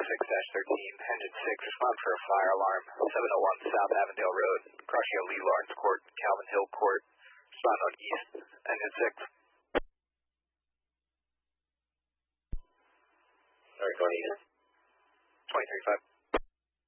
engine 6, respond for a fire alarm, 701 South Avondale Road, crossing of Lee Lawrence Court, Calvin Hill Court, respond on east, engine 6. Alright, going east. 23.5.